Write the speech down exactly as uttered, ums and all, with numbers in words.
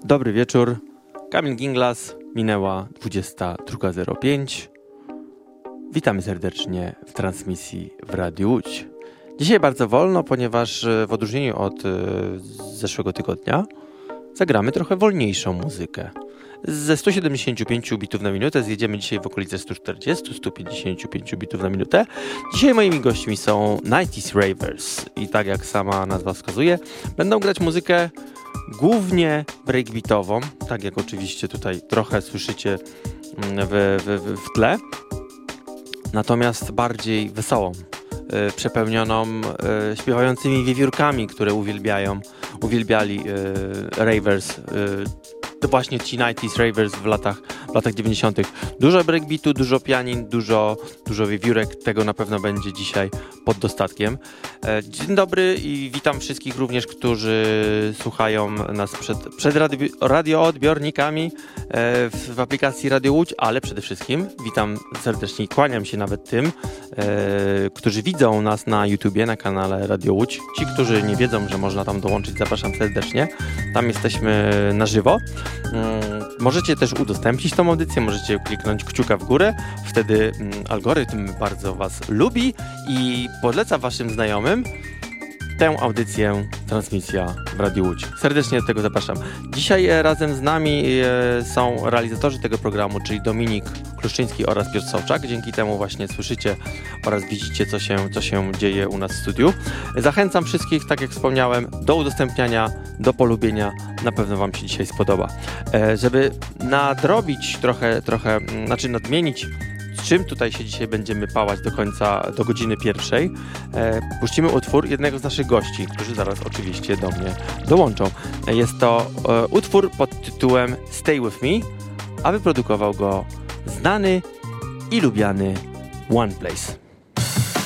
Dobry wieczór. Kamil Ginglas, minęła dwudziesta druga zero pięć. Witamy serdecznie w transmisji w Radiu Łódź. Dzisiaj bardzo wolno, ponieważ w odróżnieniu od y, zeszłego tygodnia zagramy trochę wolniejszą muzykę. Ze sto siedemdziesiąt pięć bitów na minutę zjedziemy dzisiaj w okolice sto czterdzieści do stu pięćdziesięciu pięciu bitów na minutę. Dzisiaj moimi gośćmi są dziewięćdziesiąt Ravers i tak jak sama nazwa wskazuje, będą grać muzykę głównie breakbeatową, tak jak oczywiście tutaj trochę słyszycie w, w, w tle, natomiast bardziej wesołą, yy, przepełnioną yy, śpiewającymi wiewiórkami, które uwielbiają, uwielbiali yy, Ravers, yy, to właśnie ci dziewięćdziesiąt Ravers w latach, w latach dziewięćdziesiątych. Dużo breakbeatu, dużo pianin, dużo, dużo wiewiórek. Tego na pewno będzie dzisiaj pod dostatkiem. E, dzień dobry i witam wszystkich również, którzy słuchają nas przed, przed radio, radioodbiornikami e, w, w aplikacji Radio Łódź, ale przede wszystkim witam serdecznie i kłaniam się nawet tym, e, którzy widzą nas na YouTubie, na kanale Radio Łódź. Ci, którzy nie wiedzą, że można tam dołączyć, zapraszam serdecznie. Tam jesteśmy na żywo. Możecie też udostępnić tą audycję, możecie kliknąć kciuka w górę, wtedy algorytm bardzo was lubi i podleca waszym znajomym tę audycję Transmisja w Radiu Łódź. Serdecznie do tego zapraszam. Dzisiaj razem z nami są realizatorzy tego programu, czyli Dominik Kluszczyński oraz Piotr Sołczak. Dzięki temu właśnie słyszycie oraz widzicie, co się, co się dzieje u nas w studiu. Zachęcam wszystkich, tak jak wspomniałem, do udostępniania, do polubienia. Na pewno wam się dzisiaj spodoba. Żeby nadrobić trochę, trochę, znaczy nadmienić, z czym tutaj się dzisiaj będziemy pałać do końca, do godziny pierwszej, e, puścimy utwór jednego z naszych gości, którzy zaraz oczywiście do mnie dołączą. Jest to e, utwór pod tytułem Stay With Me, a wyprodukował go znany i lubiany One Place.